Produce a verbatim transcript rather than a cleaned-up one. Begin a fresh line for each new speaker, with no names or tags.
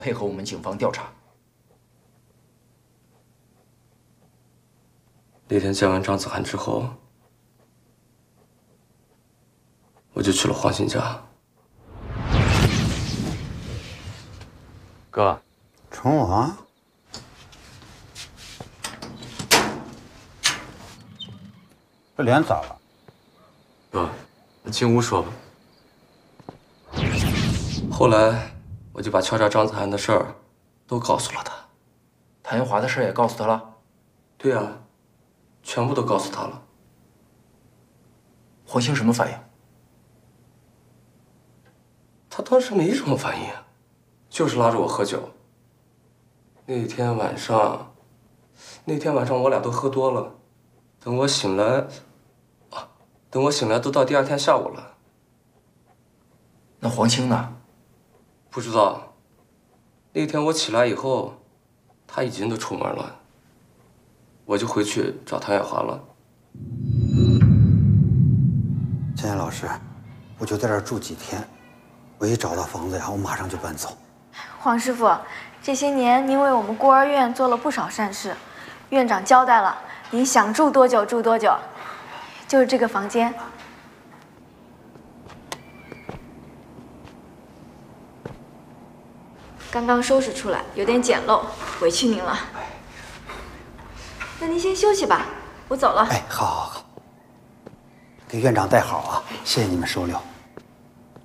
配合我们警方调查。
那天见完张子涵之后，我就去了黄鑫家。
哥，
宠我啊？这脸咋了？
哥，进屋说吧。后来，我就把敲诈张子涵的事儿都告诉了他。
谭元华的事也告诉他了？
对呀，全部都告诉他了。
黄兴什么反应？
他当时没什么反应，就是拉着我喝酒。那天晚上，那天晚上我俩都喝多了。等我醒来，啊，等我醒来都到第二天下午了。
那黄兴呢？
不知道。那天我起来以后，他已经都出门了，我就回去找谭远华了。
倩倩老师，我就在这儿住几天，我一找到房子呀，我马上就搬走。
黄师傅，这些年您为我们孤儿院做了不少善事，院长交代了，您想住多久住多久，就是这个房间。刚刚收拾出来，有点简陋，委屈您了。那您先休息吧，我走了。
哎，好好好，给院长带好啊，谢谢你们收留。